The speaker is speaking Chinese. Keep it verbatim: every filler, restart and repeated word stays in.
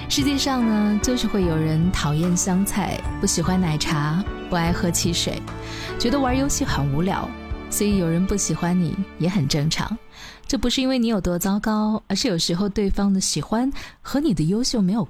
世界上呢，就是会有人讨厌香菜，不喜欢奶茶，不爱喝汽水，觉得玩游戏很无聊，所以有人不喜欢你也很正常。这不是因为你有多糟糕，而是有时候对方的喜欢和你的优秀没有